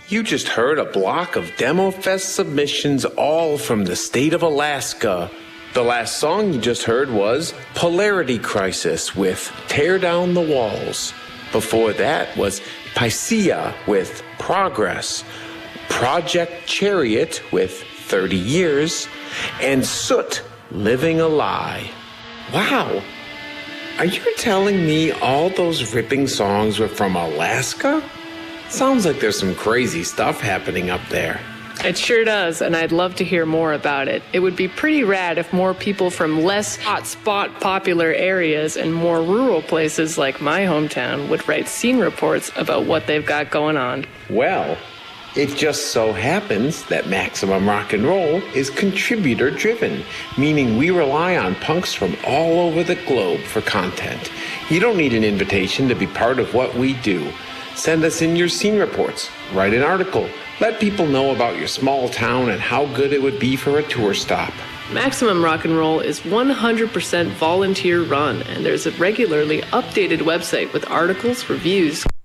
You just heard a block of DemoFest submissions, all from the state of Alaska. The last song you just heard was Polarity Crisis with Tear Down the Walls. Before that was Pycia with Progress, Project Chariot with 30 Years, and Soot, Living a Lie. Wow! Are you telling me all those ripping songs were from Alaska? Sounds like there's some crazy stuff happening up there. It sure does, and I'd love to hear more about it. It would be pretty rad if more people from less hotspot popular areas and more rural places like my hometown would write scene reports about what they've got going on. Well, it just so happens that Maximum Rock and Roll is contributor driven, meaning we rely on punks from all over the globe for content. You don't need an invitation to be part of what we do. Send us in your scene reports, write an article, let people know about your small town and how good it would be for a tour stop. Maximum Rock and Roll is 100% volunteer run, and there's a regularly updated website with articles, reviews,